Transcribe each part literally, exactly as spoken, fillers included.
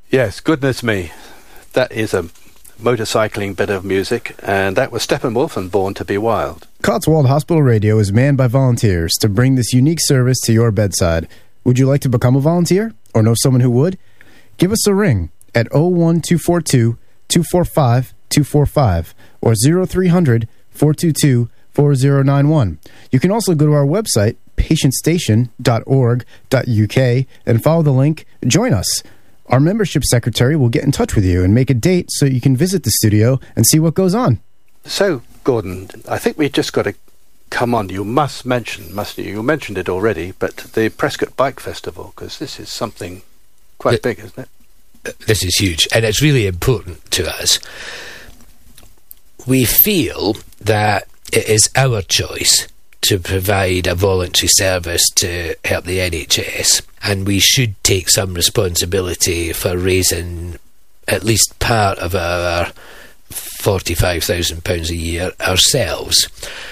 Yes, goodness me. That is a motorcycling bit of music, and that was Steppenwolf and Born to be Wild. Cotswold Hospital Radio is manned by volunteers to bring this unique service to your bedside. Would you like to become a volunteer or know someone who would? Give us a ring at oh one two four two, two four five, two four five or oh three hundred, four two two, four oh nine one. You can also go to our website, patient station dot org dot U K, and follow the link Join Us. Our membership secretary will get in touch with you and make a date so you can visit the studio and see what goes on. So, Gordon, I think we've just got to come on. You must mention, mustn't you? You mentioned it already, but the Prescott Bike Festival, because this is something quite the, big, isn't it? This is huge, and it's really important to us. We feel that it is our choice to provide a voluntary service to help the N H S, and we should take some responsibility for raising at least part of our forty-five thousand pounds a year ourselves,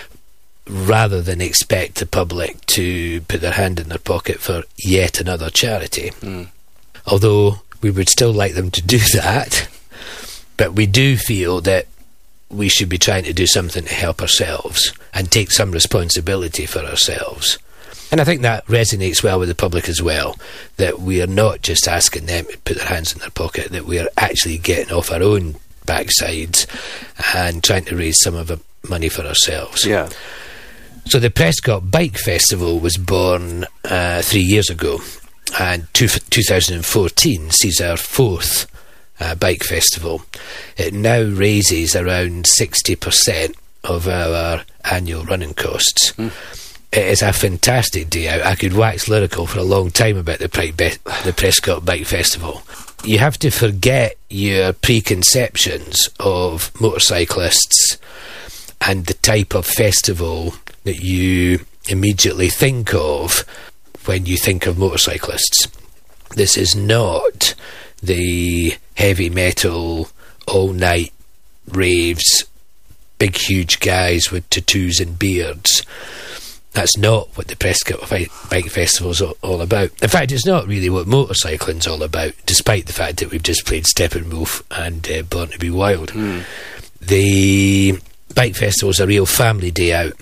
rather than expect the public to put their hand in their pocket for yet another charity. Mm. Although we would still like them to do that, but we do feel that we should be trying to do something to help ourselves and take some responsibility for ourselves. And I think that resonates well with the public as well, that we are not just asking them to put their hands in their pocket, that we are actually getting off our own backsides and trying to raise some of the money for ourselves. Yeah. So the Prescott Bike Festival was born uh, three years ago, and two, two thousand fourteen sees our fourth Uh, bike festival. It now raises around sixty percent of our annual running costs. Mm. It is a fantastic day out. I could wax lyrical for a long time about the, Pri- Be- the Prescott Bike Festival. You have to forget your preconceptions of motorcyclists and the type of festival that you immediately think of when you think of motorcyclists. This is not the heavy metal, all-night raves, big huge guys with tattoos and beards. That's not what the Prescott Bike Festival is all about. In fact, it's not really what motorcycling's all about, despite the fact that we've just played Steppenwolf and uh, Born to be Wild. Mm. The Bike Festival's a real family day out,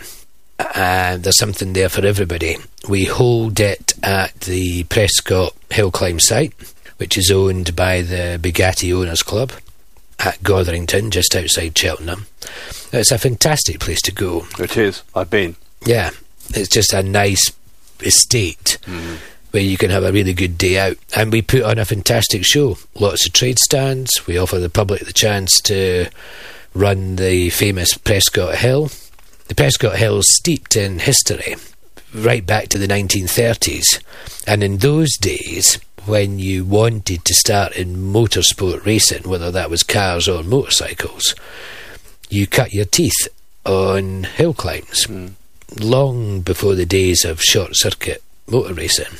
and there's something there for everybody. We hold it at the Prescott Hill Climb site, which is owned by the Bugatti Owners Club at Gotherington, just outside Cheltenham. It's a fantastic place to go. It is. I've been. Yeah. It's just a nice estate mm. where you can have a really good day out. And we put on a fantastic show. Lots of trade stands. We offer the public the chance to run the famous Prescott Hill. The Prescott Hill is steeped in history, right back to the nineteen thirties. And in those days, when you wanted to start in motorsport racing, whether that was cars or motorcycles, you cut your teeth on hill climbs, mm. long before the days of short-circuit motor racing.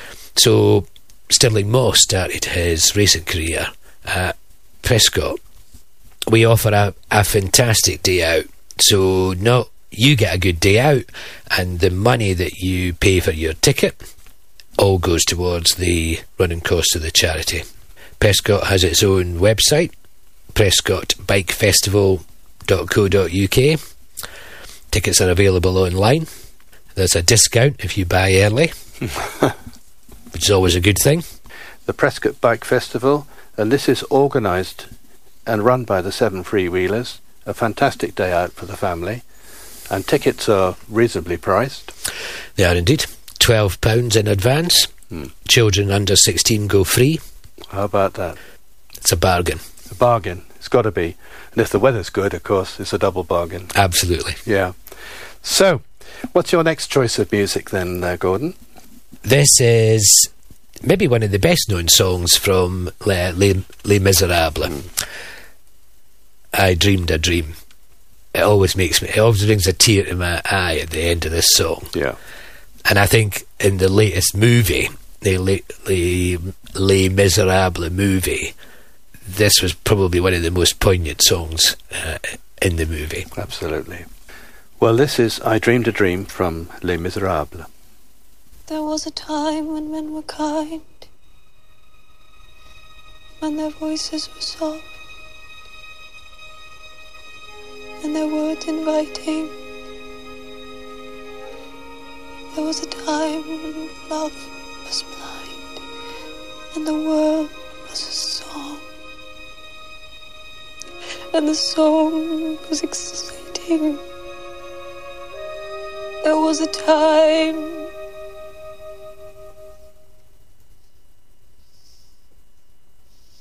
So Stirling Moss started his racing career at Prescott. We offer a, a fantastic day out, so not you get a good day out, and the money that you pay for your ticket all goes towards the running costs of the charity. Prescott has its own website, prescott bike festival dot co dot U K. Tickets are available online. There's a discount if you buy early, which is always a good thing. The Prescott Bike Festival, and this is organised and run by the Seven Freewheelers. A fantastic day out for the family, and tickets are reasonably priced. They are indeed. twelve pounds in advance. Hmm. Children under sixteen go free. How about that? It's a bargain. A bargain. It's got to be. And if the weather's good, of course, it's a double bargain. Absolutely. Yeah. So, what's your next choice of music then, uh, Gordon? This is maybe one of the best-known songs from Les, Les, Les Miserables. Hmm. I Dreamed a Dream. It always makes me, it always brings a tear to my eye at the end of this song. Yeah. And I think in the latest movie, the Les, Les, Les Miserables movie, this was probably one of the most poignant songs uh, in the movie. Absolutely. Well, this is I Dreamed a Dream from Les Miserables. There was a time when men were kind, when their voices were soft and their words inviting. There was a time when love was blind and the world was a song, and the song was exciting. There was a time